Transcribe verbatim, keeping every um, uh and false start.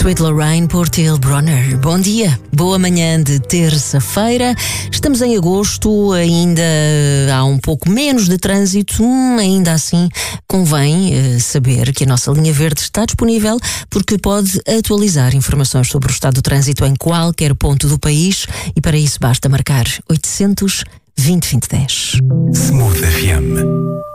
Sweet Lorraine por Till Bronner. Bom dia, boa manhã de terça-feira. Estamos em agosto, ainda há um pouco menos de trânsito. Hum, ainda assim, convém uh, saber que a nossa linha verde está disponível, porque pode atualizar informações sobre o estado do trânsito em qualquer ponto do país, e para isso basta marcar oitocentos, vinte, vinte, dez. Smooth F M.